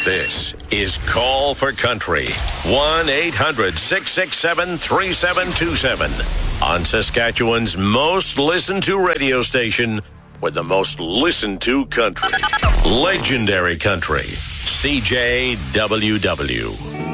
This is Call for Country. 1-800-667-3727. On Saskatchewan's most listened to radio station with the most listened to country. Legendary Country. CJWW.